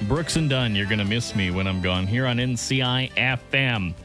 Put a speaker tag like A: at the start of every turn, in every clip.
A: Brooks and Dunn, You're Gonna Miss Me When I'm Gone, here on NCI FM.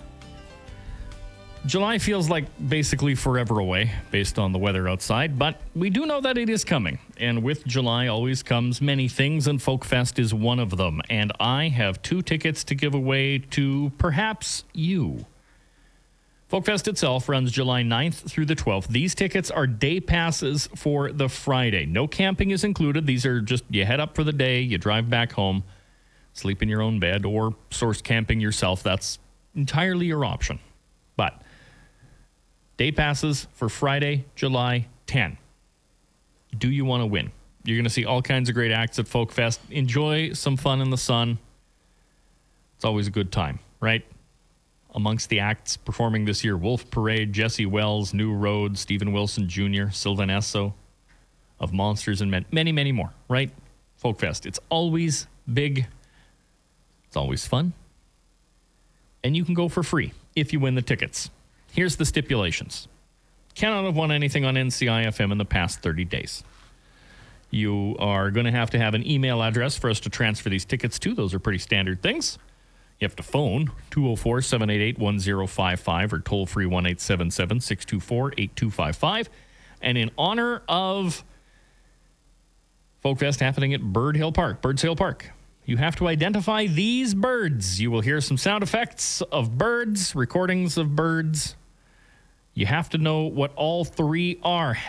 A: July feels like basically forever away based on the weather outside, but we do know that it is coming. And with July always comes many things, and Folkfest is one of them. And I have 2 tickets to give away to perhaps you. Folkfest itself runs July 9th through the 12th. These tickets are day passes for the Friday. No camping is included. These are just, you head up for the day, you drive back home, sleep in your own bed, or source camping yourself. That's entirely your option. But day passes for Friday, July 10. Do you want to win? You're going to see all kinds of great acts at Folkfest. Enjoy some fun in the sun. It's always a good time, right? Amongst the acts performing this year, Wolf Parade, Jesse Wells, New Road, Stephen Wilson Jr., Sylvan Esso of Monsters and Men, many, many more, right? Folkfest. It's always big. It's always fun. And you can go for free if you win the tickets. Here's the stipulations. Cannot have won anything on NCI FM in the past 30 days. You are going to have an email address for us to transfer these tickets to. Those are pretty standard things. You have to phone 204-788-1055 or toll-free 1-877-624-8255. And in honor of Folkfest happening at Birds Hill Park, you have to identify these birds. You will hear some sound effects of birds, recordings of birds. You have to know what all 3 are.